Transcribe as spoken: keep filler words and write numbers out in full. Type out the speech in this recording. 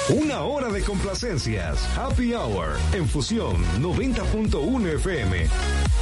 Una hora de complacencias. Happy Hour en Fusión noventa punto uno F M.